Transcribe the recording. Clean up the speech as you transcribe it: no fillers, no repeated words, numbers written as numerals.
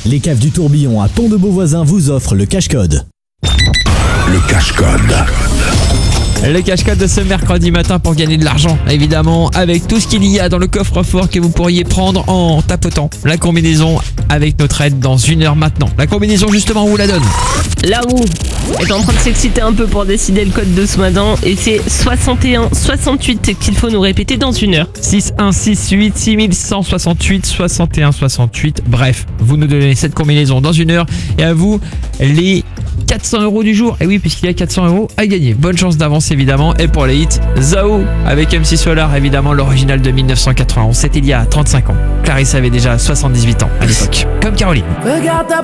Les caves du Tourbillon à Pont-de-Beauvoisin vous offrent le cache-code. Le cache-code. Le cache-code de ce mercredi matin pour gagner de l'argent, évidemment, avec tout ce qu'il y a dans le coffre-fort que vous pourriez prendre en tapotant la combinaison avec notre aide dans 1 heure maintenant. La combinaison, justement, on vous la donne. Là où est en train de s'exciter un peu pour décider le code de ce matin et c'est 6168 qu'il faut nous répéter dans 1 heure. 6168 6168 6168. Bref, vous nous donnez cette combinaison dans 1 heure et à vous les 400 € du jour. Et oui, puisqu'il y a 400 € à gagner. Bonne chance d'avance évidemment. Et pour les hits, Zao avec MC Solar, évidemment l'original de 1991. C'était il y a 35 ans. Clarisse avait déjà 78 ans à l'époque. Comme Caroline. Regarde ta